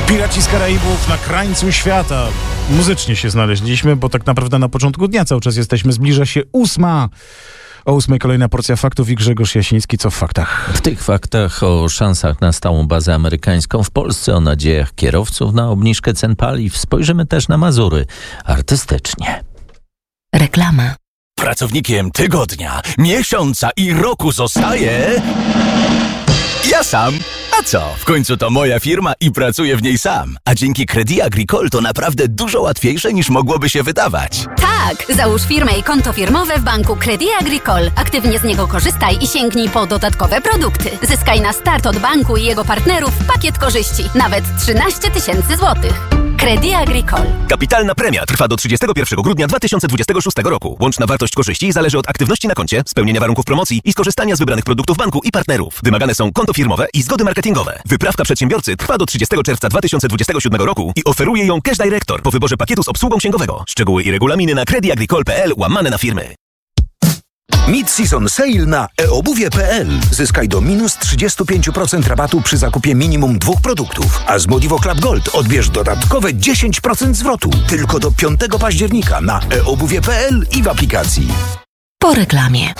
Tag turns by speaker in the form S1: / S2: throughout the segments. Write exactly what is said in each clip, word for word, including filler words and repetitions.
S1: Piraci z Karaibów na krańcu świata. Muzycznie się znaleźliśmy, bo tak naprawdę na początku dnia cały czas jesteśmy. Zbliża się ósma. O ósmej kolejna porcja faktów i Grzegorz Jasiński. Co w faktach?
S2: W tych faktach o szansach na stałą bazę amerykańską w Polsce, o nadziejach kierowców na obniżkę cen paliw. Spojrzymy też na Mazury artystycznie.
S3: Reklama.
S4: Pracownikiem tygodnia, miesiąca i roku zostaje... ja sam. A co? W końcu to moja firma i pracuję w niej sam. A dzięki Crédit Agricole to naprawdę dużo łatwiejsze niż mogłoby się wydawać.
S3: Tak! Załóż firmę i konto firmowe w banku Crédit Agricole. Aktywnie z niego korzystaj i sięgnij po dodatkowe produkty. Zyskaj na start od banku i jego partnerów pakiet korzyści. Nawet trzynaście tysięcy złotych. Crédit Agricole.
S4: Kapitalna premia trwa do trzydziestego pierwszego grudnia dwa tysiące dwudziestego szóstego roku. Łączna wartość korzyści zależy od aktywności na koncie, spełnienia warunków promocji i skorzystania z wybranych produktów banku i partnerów. Wymagane są konto firmowe i zgody marketingowe. Wyprawka przedsiębiorcy trwa do trzydziestego czerwca dwa tysiące dwudziestego siódmego roku i oferuje ją Cash Director po wyborze pakietu z obsługą księgowego. Szczegóły i regulaminy na crediagricole.pl łamane na firmy.
S5: Mid-season sale na e obuwie kropka p l. Zyskaj do minus trzydzieści pięć procent rabatu przy zakupie minimum dwóch produktów. A z Modivo Club Gold odbierz dodatkowe dziesięć procent zwrotu. Tylko do piątego października na e obuwie kropka p l i w aplikacji.
S3: Po reklamie.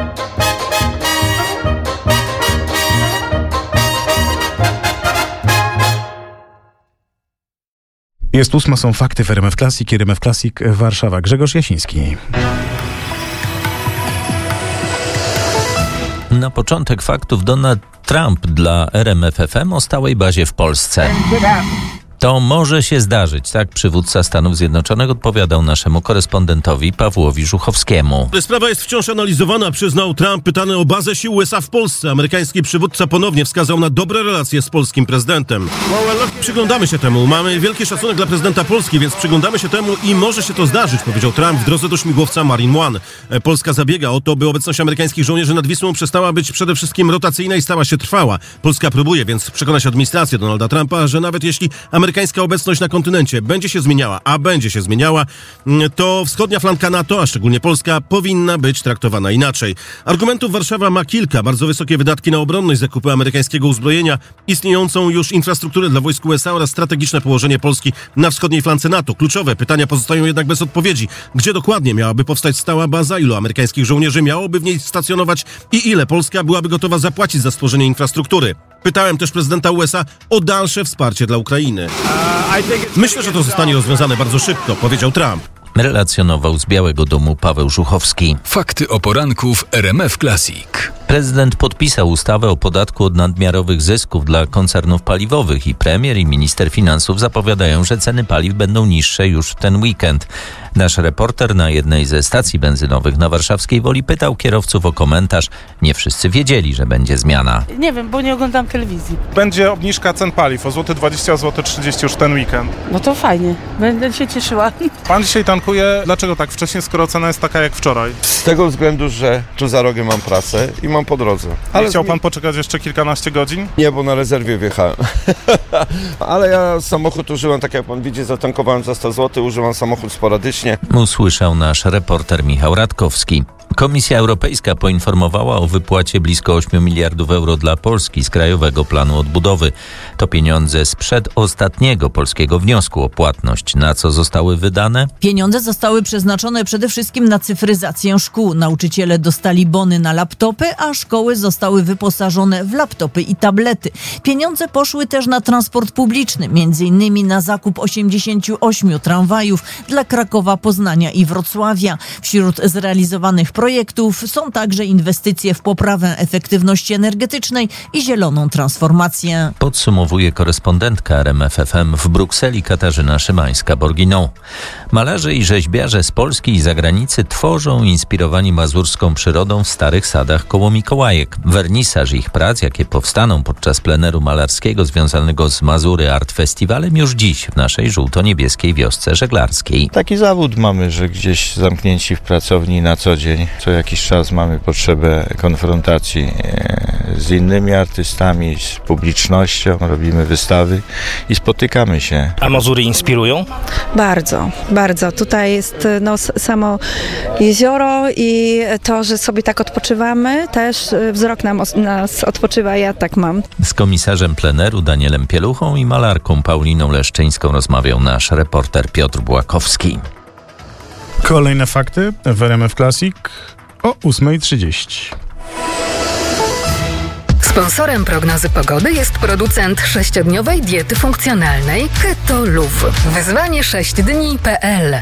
S1: Jest ósma, są fakty w R M F Classic i R M F Classic Warszawa. Grzegorz Jasiński.
S2: Na początek faktów Donald Trump dla R M F F M o stałej bazie w Polsce. To może się zdarzyć, tak przywódca Stanów Zjednoczonych odpowiadał naszemu korespondentowi Pawłowi Żuchowskiemu.
S6: Sprawa jest wciąż analizowana, przyznał Trump, pytany o bazę sił U S A w Polsce. Amerykański przywódca ponownie wskazał na dobre relacje z polskim prezydentem. Przyglądamy się temu. Mamy wielki szacunek dla prezydenta Polski, więc przyglądamy się temu i może się to zdarzyć, powiedział Trump w drodze do śmigłowca Marine One. Polska zabiega o to, by obecność amerykańskich żołnierzy nad Wisłą przestała być przede wszystkim rotacyjna i stała się trwała. Polska próbuje więc przekonać administrację Donalda Trumpa, że nawet jeśli amerykańska obecność na kontynencie będzie się zmieniała, a będzie się zmieniała, to wschodnia flanka NATO, a szczególnie Polska, powinna być traktowana inaczej. Argumentów Warszawa ma kilka. Bardzo wysokie wydatki na obronność, zakupy amerykańskiego uzbrojenia, istniejącą już infrastrukturę dla wojsk U S A oraz strategiczne położenie Polski na wschodniej flance NATO. Kluczowe pytania pozostają jednak bez odpowiedzi. Gdzie dokładnie miałaby powstać stała baza, ilu amerykańskich żołnierzy miałoby w niej stacjonować i ile Polska byłaby gotowa zapłacić za stworzenie infrastruktury. Pytałem też prezydenta U S A o dalsze wsparcie dla Ukrainy. Myślę, że to zostanie rozwiązane bardzo szybko, powiedział Trump.
S2: Relacjonował z Białego Domu Paweł Żuchowski.
S7: Fakty o poranku w R M F Classic.
S2: Prezydent podpisał ustawę o podatku od nadmiarowych zysków dla koncernów paliwowych i premier i minister finansów zapowiadają, że ceny paliw będą niższe już w ten weekend. Nasz reporter na jednej ze stacji benzynowych na Warszawskiej Woli pytał kierowców o komentarz. Nie wszyscy wiedzieli, że będzie zmiana.
S8: Nie wiem, bo nie oglądam telewizji.
S9: Będzie obniżka cen paliw o złoty dwadzieścia, złoty trzydzieści już ten weekend.
S8: No to fajnie, będę się cieszyła.
S9: Pan dzisiaj tankuje, dlaczego tak wcześnie, skoro cena jest taka jak wczoraj?
S10: Z tego względu, że tu za rogiem mam pracę i mam po drodze.
S9: Ale chciał pan poczekać jeszcze kilkanaście godzin?
S10: Nie, bo na rezerwie wjechałem. Ale ja samochód użyłem, tak jak pan widzi, zatankowałem za sto złotych, używam samochód sporadycznie.
S2: Usłyszał nasz reporter Michał Radkowski. Komisja Europejska poinformowała o wypłacie blisko ośmiu miliardów euro dla Polski z Krajowego Planu Odbudowy. To pieniądze sprzed ostatniego polskiego wniosku o płatność. Na co zostały wydane?
S11: Pieniądze zostały przeznaczone przede wszystkim na cyfryzację szkół. Nauczyciele dostali bony na laptopy, a szkoły zostały wyposażone w laptopy i tablety. Pieniądze poszły też na transport publiczny, między innymi na zakup osiemdziesięciu ośmiu tramwajów dla Krakowa, Poznania i Wrocławia. Wśród zrealizowanych projektów są także inwestycje w poprawę efektywności energetycznej i zieloną transformację.
S2: Podsumowuje korespondentka R M F F M w Brukseli Katarzyna Szymańska-Borginą. Malarze i rzeźbiarze z Polski i zagranicy tworzą, inspirowani mazurską przyrodą w Starych Sadach koło Mikołajek. Wernisaż ich prac, jakie powstaną podczas pleneru malarskiego związanego z Mazury Art Festiwalem już dziś w naszej żółto-niebieskiej wiosce żeglarskiej.
S12: Taki zawód mamy, że gdzieś zamknięci w pracowni na co dzień Co jakiś czas mamy potrzebę konfrontacji z innymi artystami, z publicznością, robimy wystawy i spotykamy się.
S13: A Mazury inspirują?
S14: Bardzo, bardzo. Tutaj jest no, samo jezioro i to, że sobie tak odpoczywamy, też wzrok nam, nas odpoczywa, ja tak mam.
S2: Z komisarzem pleneru Danielem Pieluchą i malarką Pauliną Leszczyńską rozmawiał nasz reporter Piotr Błakowski.
S1: Kolejne fakty w R M F Classic o ósma trzydzieści.
S15: Sponsorem prognozy pogody jest producent sześciodniowej diety funkcjonalnej Keto Luv. Wyzwanie sześć dni kropka p l.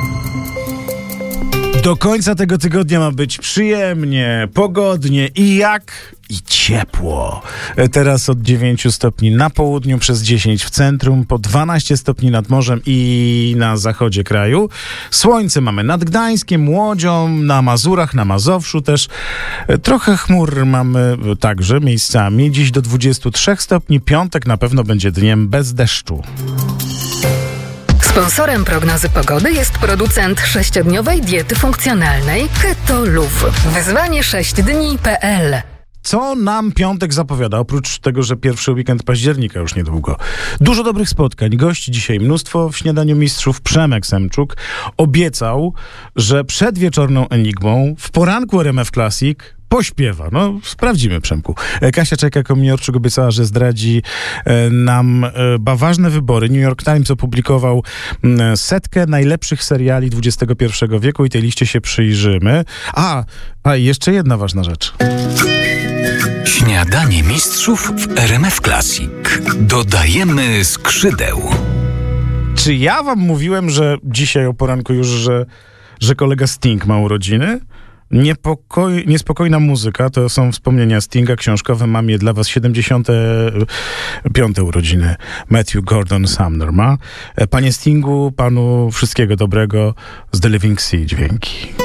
S1: Do końca tego tygodnia ma być przyjemnie, pogodnie i jak? I ciepło. Teraz od dziewięciu stopni na południu, przez dziesięć w centrum, po dwanaście stopni nad morzem i na zachodzie kraju. Słońce mamy nad Gdańskiem, Łodzią, na Mazurach, na Mazowszu też. Trochę chmur mamy także miejscami. Dziś do dwudziestu trzech stopni, piątek na pewno będzie dniem bez deszczu.
S15: Sponsorem prognozy pogody jest producent sześciodniowej diety funkcjonalnej Keto Luv. Wyzwanie sześć dni kropka p l.
S1: Co nam piątek zapowiada, oprócz tego, że pierwszy weekend października już niedługo? Dużo dobrych spotkań, gości dzisiaj mnóstwo w Śniadaniu Mistrzów. Przemek Semczuk obiecał, że przed wieczorną Enigmą w poranku R M F Classic pośpiewa. No, sprawdzimy, Przemku. Kasia Czajka-Kominiorczyk obiecała, że zdradzi e, nam e, ba, ważne wybory. New York Times opublikował m, setkę najlepszych seriali dwudziestego pierwszego wieku i tej liście się przyjrzymy. A, a jeszcze jedna ważna rzecz.
S7: Śniadanie Mistrzów w R M F Classic. Dodajemy skrzydeł.
S1: Czy ja wam mówiłem, że dzisiaj o poranku już, że, że kolega Sting ma urodziny? Niepokoj, niespokojna muzyka, to są wspomnienia Stinga książkowe. Mam je dla was. siedemdziesiąte piąte urodziny Matthew Gordon Sumner ma. Panie Stingu, panu wszystkiego dobrego z The Living Sea dźwięki.